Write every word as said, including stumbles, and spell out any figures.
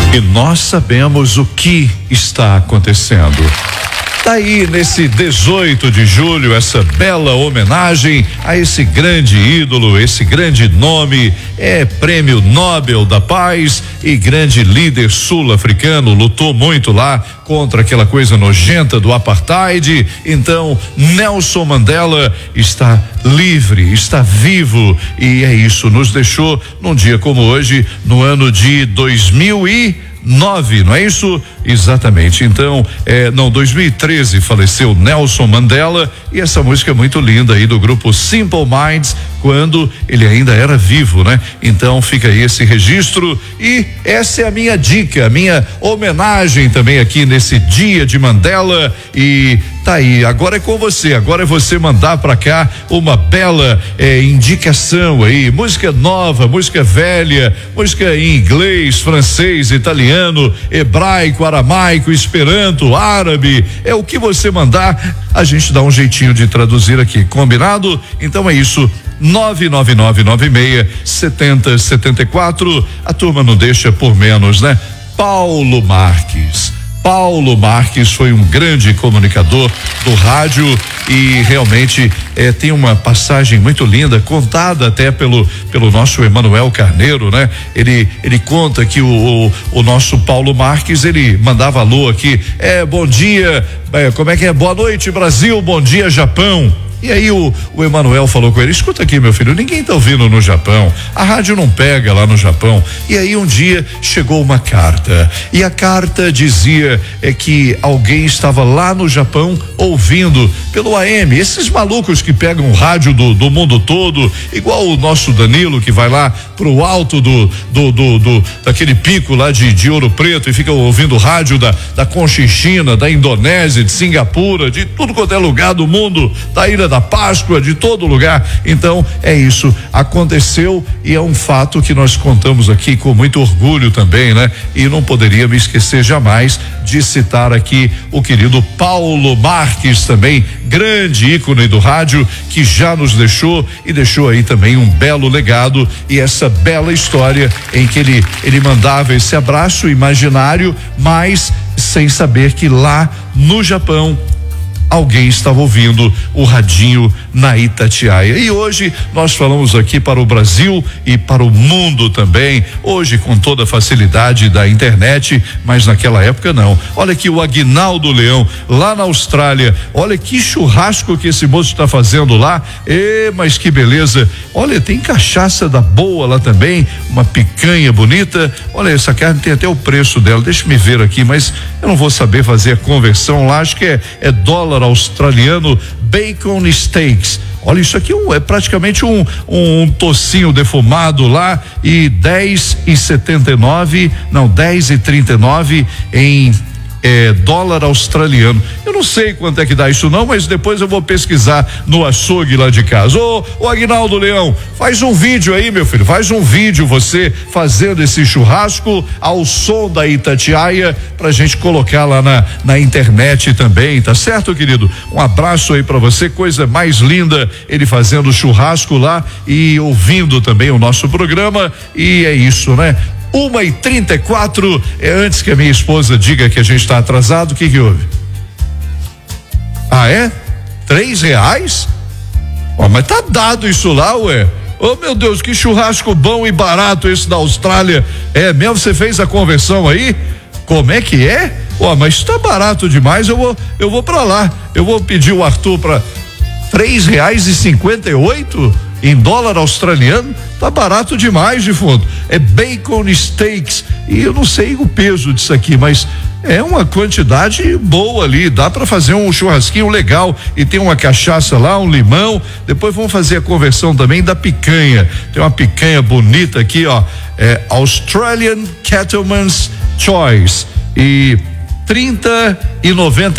E nós sabemos o que está acontecendo. Tá aí nesse dezoito de julho essa bela homenagem a esse grande ídolo, esse grande nome, é prêmio Nobel da Paz e grande líder sul-africano, lutou muito lá contra aquela coisa nojenta do apartheid. Então, Nelson Mandela está livre, está vivo e é isso, nos deixou num dia como hoje, no ano de dois mil e nove, não é isso? Exatamente. Então, é, não, dois mil e treze faleceu Nelson Mandela e essa música é muito linda aí do grupo Simple Minds, quando ele ainda era vivo, né? Então fica aí esse registro e essa é a minha dica, a minha homenagem também aqui nesse dia de Mandela e tá aí, agora é com você, agora é você mandar pra cá uma bela eh, indicação aí, música nova, música velha, música em inglês, francês, italiano, hebraico, aramaico, esperanto, árabe, é o que você mandar, a gente dá um jeitinho de traduzir aqui, combinado? Então é isso. nove nove nove nove seis setenta setenta e quatro, a turma não deixa por menos, né? Paulo Marques. Paulo Marques foi um grande comunicador do rádio e realmente eh, tem uma passagem muito linda, contada até pelo pelo nosso Emanuel Carneiro, né? Ele ele conta que o, o, o nosso Paulo Marques, ele mandava alô aqui, é, bom dia, é, como é que é? Boa noite, Brasil, bom dia, Japão. E aí o, o Emanuel falou com ele, escuta aqui, meu filho, ninguém tá ouvindo no Japão, a rádio não pega lá no Japão. E aí um dia chegou uma carta e a carta dizia é que alguém estava lá no Japão ouvindo pelo A M, esses malucos que pegam o rádio do, do mundo todo, igual o nosso Danilo que vai lá pro alto do do, do, do daquele pico lá de, de Ouro Preto e fica ouvindo rádio da, da Conchinchina, da Indonésia, de Singapura, de tudo quanto é lugar do mundo, da Ilha da Páscoa, de todo lugar. Então é isso, aconteceu e é um fato que nós contamos aqui com muito orgulho também, né? E não poderia me esquecer jamais de citar aqui o querido Paulo Marques, também grande ícone do rádio, que já nos deixou e deixou aí também um belo legado e essa bela história em que ele ele mandava esse abraço imaginário, mas sem saber que lá no Japão alguém estava ouvindo o radinho na Itatiaia. E hoje nós falamos aqui para o Brasil e para o mundo também, hoje com toda a facilidade da internet, mas naquela época não. Olha aqui o Aguinaldo Leão, lá na Austrália, olha que churrasco que esse moço está fazendo lá, e, mas que beleza, olha, tem cachaça da boa lá também, uma picanha bonita, olha, essa carne tem até o preço dela, deixa me ver aqui, mas eu não vou saber fazer a conversão lá, acho que é, é dólar australiano, bacon steaks. Olha, isso aqui é praticamente um, um, um tocinho defumado lá e dez e setenta e nove, não, dez e trinta e nove em É, dólar australiano. Eu não sei quanto é que dá isso não, mas depois eu vou pesquisar no açougue lá de casa. Ô, ô Aguinaldo Leão, faz um vídeo aí, meu filho, faz um vídeo você fazendo esse churrasco ao som da Itatiaia pra gente colocar lá na, na internet também, tá certo, querido? Um abraço aí pra você, coisa mais linda, ele fazendo churrasco lá e ouvindo também o nosso programa e é isso, né? Uma e trinta e quatro, é antes que a minha esposa diga que a gente está atrasado, o que que houve? Ah, é? Três reais? Ó, mas tá dado isso lá, ué. Oh, meu Deus, que churrasco bom e barato esse da Austrália. É mesmo, você fez a conversão aí? Como é que é? Ó, mas tá barato demais, eu vou, eu vou pra lá. Eu vou pedir o Arthur pra três reais e cinquenta e oito em dólar australiano, tá barato demais, de fundo. É bacon steaks e eu não sei o peso disso aqui, mas é uma quantidade boa ali, dá para fazer um churrasquinho legal e tem uma cachaça lá, um limão. Depois vamos fazer a conversão também da picanha. Tem uma picanha bonita aqui, ó, é Australian Cattleman's Choice e trinta e noventa